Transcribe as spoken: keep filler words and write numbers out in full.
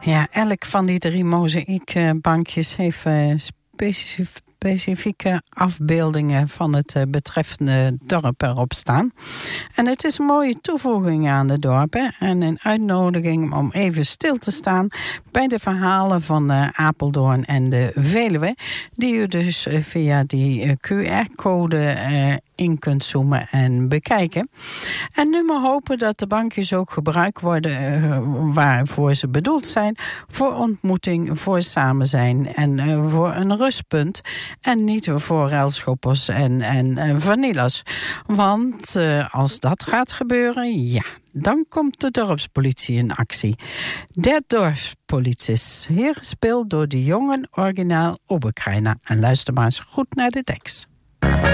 Ja, elk van die drie mozaïekbankjes heeft uh, specifiek specifieke afbeeldingen van het uh, betreffende dorp erop staan. En het is een mooie toevoeging aan de dorpen en een uitnodiging om even stil te staan bij de verhalen van uh, Apeldoorn en de Veluwe, die u dus uh, via die uh, Q R-code uh, in kunt zoomen en bekijken. En nu maar hopen dat de bankjes ook gebruikt worden uh, waarvoor ze bedoeld zijn, voor ontmoeting, voor samen zijn en uh, voor een rustpunt. En niet voor ruilschoppers en, en, en vanillas. Want uh, als dat gaat gebeuren, ja, dan komt de dorpspolitie in actie. Der Dorpspolizist, hier gespeeld door de jongen originaal Oberkreiner. En luister maar eens goed naar de tekst.